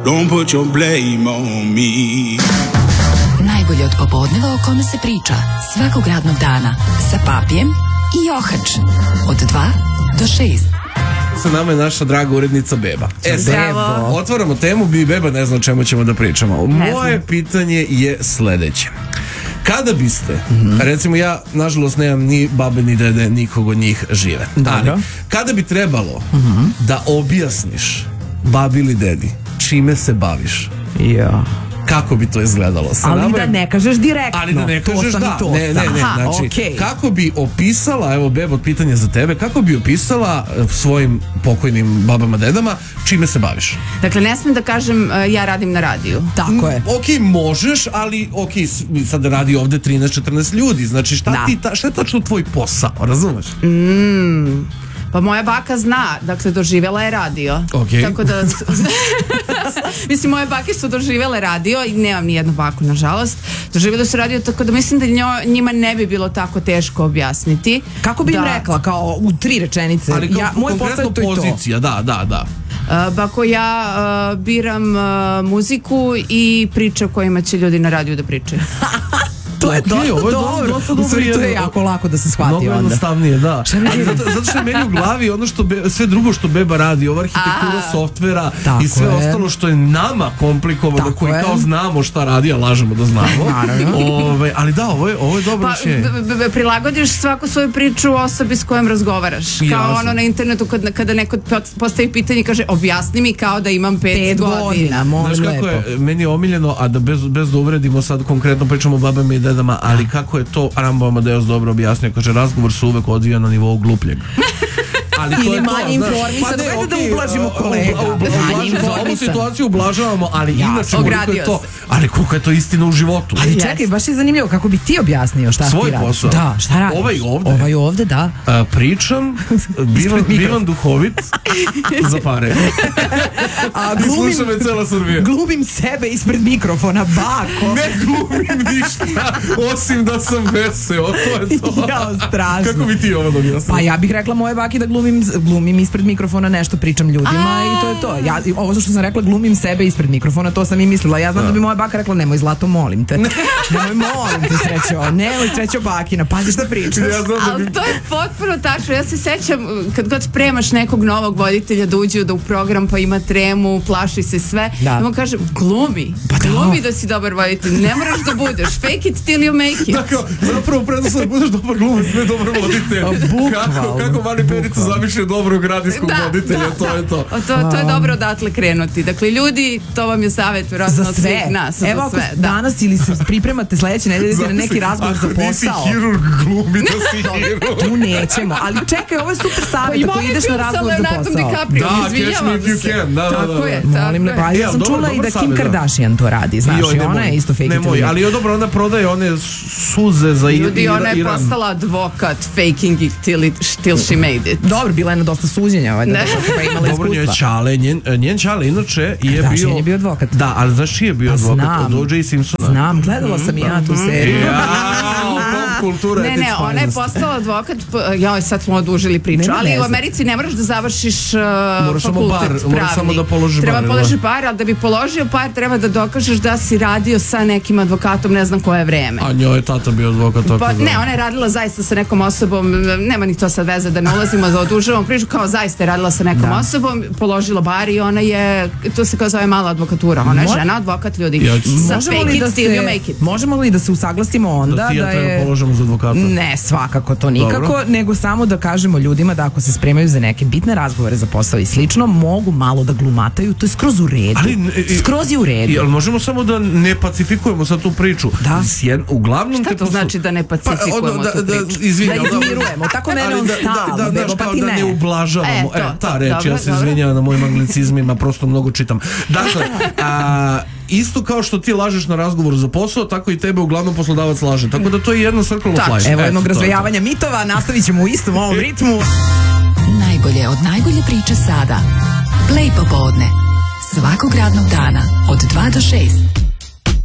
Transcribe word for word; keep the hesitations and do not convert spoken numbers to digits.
Don't put your blame on me. Najbolje od popodneva o kome se priča svakog radnog dana sa Papijem i Johač od dva do šest. Sa nama je naša draga urednica Beba. E sad, otvaramo temu, bi Beba ne zna o čemu ćemo da pričamo. Moje pitanje je sledeće. Kada biste, mm-hmm. recimo ja nažalost nemam ni babe ni dede, nikog od njih žive. Dobro. Ali, kada bi trebalo mm-hmm. da objasniš babi ili dedi čime se baviš? Ja. Kako bi to izgledalo? Sa ali nama... da ne kažeš direktno. Ali da ne kažeš da. To ne, ne, ne. Aha, znači, okay. kako bi opisala, evo Bebo, pitanje za tebe, kako bi opisala svojim pokojnim babama, dedama, čime se baviš? Dakle, ne smijem da kažem uh, ja radim na radiju. Tako je. Ok, možeš, ali ok, sad radi ovde trinaest četrnaest ljudi, znači šta, ti, ta, šta je tačno tvoj posao, razumeš? Mm. Pa moja baka zna, dakle doživjela je radio. Okay. Tako da mislim, moje bake su doživjele radio i nemam ni jednu baku, nažalost. Doživjele su radio, tako da mislim da njoj, njima ne bi bilo tako teško objasniti. Kako bi da... im rekla, kao u tri rečenice? Ali kao ja, moj posao to pozicija, da, da, da. Uh, bako ja uh, biram uh, muziku i priče o kojima će ljudi na radiju da pričaju. To je dosta okay, dobro. dosta dobro. Sve to je jako lako da se shvati mnogo onda. Jednostavnije, da. Ali zato, zato što je meni u glavi ono što be, sve drugo što Beba radi, ova arhitektura A, softvera i sve je. ostalo što je nama komplikovano, tako koji je. kao znamo šta radi, a lažemo da znamo. Ove, ali da, ovo je, ovo je dobro rješenje. Pa, prilagodiš svaku svoju priču osobi s kojom razgovaraš. Kao Jasne. ono na internetu kad, kada neko postavi pitanje i kaže objasni mi kao da imam pet, pet godina. godina Znaš kako lepo. je, meni je omiljeno, a da bez, bez da uvredimo sad konkretno pričamo o babama i dedama, ali kako je to Rambo Amadeus dobro objasnio, kaže razgovor se uvek odvija na nivou glupljeg. Ali to ili je manje informisan, pa hajde da ublažimo kolega. Za ovu situaciju ublažavamo, ali inače koliko je to, ali koliko je to istina u životu. Ali čekaj, baš je zanimljivo kako bi ti objasnio šta Svoj ti radiš. posao. Da, šta radiš? Ovaj ovde. Ovaj ovde, da. Uh, pričam, bivam, bivam duhovit za pare. A glumim, I sluša me cela Srbija. Glumim sebe ispred mikrofona, bako. Ne glumim ništa, osim da sam veseo, to je to. Jao, strašno. Kako bi ti ovo objasnio? Pa ja bih rekla moje baki da glumim, glumim ispred mikrofona, nešto pričam ljudima i to je to. Ja, ovo što sam rekla, glumim sebe ispred mikrofona, to sam i mislila. Ja znam da, da bi moja baka rekla, nemoj zlato, molim te. Nemoj, molim te, srećo. Nemoj, srećo bakina, pazi šta pričaš. Ja znam da bi... Ali to je potpuno tačno. Ja se sećam, kad god spremaš nekog novog voditelja da uđe da u program pa ima tremu, plaši se sve, da, da mu kažem, glumi. Pa glumi da. da si dobar voditelj. Ne moraš da budeš. Fake it till you make it. Dakle, zapravo preduslov da budeš dobar glumac, ne dobar voditelj. Kako, kako Mali Perica zamišlja dobrog radijskog da, voditelja, da, to da. je to. O, to. To je dobro odatle krenuti. Dakle, ljudi, to vam je savjet vjerojatno od svih nas. Evo ako danas ili se pripremate sledeće nedelje na neki razgovor za posao. Ako nisi hirurg, glumi da si hirurg. Tu nećemo, ali čekaj, ovo je super savjet ako ideš na razgovor za posao. Da, catch me if you can. Da, da, tako je, molim tako je. Ja sam čula i da Kim Kardashian to radi, znaš, i ona je isto fake it. Nemoj, ali je dobro, onda prodaje one suze za Iran. Ljudi, ona je postala advokat, faking it till, it, till she made it. Dobro, bila je na dosta suđenja, ovaj, da pa imala iskustva. Dobro, njoj Čale, njen, njen Čale inače je bio... je bio advokat. Da, ali znaš čiji je bio advokat? Od O J Simpsona. Znam, gledala sam i ja tu seriju. Kultura, ne, ne, ona je postala advokat, ja, sad smo odužili priču, ali ne u Americi ne moraš da završiš uh, fakultet pravni. Moraš samo da položiš treba bar. Treba položiš par, ali da bi položio par treba da dokažeš da si radio sa nekim advokatom ne znam koje vreme. A njoj je tata bio advokat. Pa, ne, ona je radila zaista sa nekom osobom, nema ni to sad veze da ne ulazimo, da odužavamo priču, kao zaista je radila sa nekom da. osobom, položila bar i ona je, to se kao zove mala advokatura, ona je žena advokat, ljudi. Ja, sa fake it till you make it. Možemo li da se usaglasimo onda da ti ja da treba je... položimo za advokata? Ne, svakako to nikako, dobro. Nego samo da kažemo ljudima da ako se spremaju za neke bitne razgovore za posao i slično, mogu malo da glumataju, to je skroz u redu. Ali, e, skroz je u redu. I, ali možemo samo da ne pacifikujemo sad tu priču. Da. Sjen, uglavnom šta to poslu... znači da ne pacifikujemo pa, ono, da, tu priču? Da, izvinjam, da izmirujemo, tako mene on stav, da, da, da, pa kao ti da ne. ne ublažavamo. E, to, e, ta reč, dobro, ja se dobro. izvinjam na mojim anglicizmima, prosto mnogo čitam. Dakle, a, isto kao što ti lažeš na razgovoru za posao, tako i tebe uglavnom poslodavac laže. Tako da to je jedno circle of life. Evo jednog razvejavanja mitova, nastavit ćemo u istom ovom ritmu. Najbolje od najbolje priče sada. Play popodne. Svakog radnog dana od dva do šest.